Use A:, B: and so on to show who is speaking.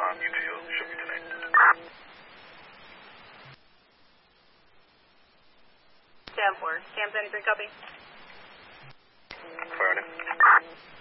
A: UTO should be connected.
B: Stand 4. Camp in 3 copy.
A: Clarity.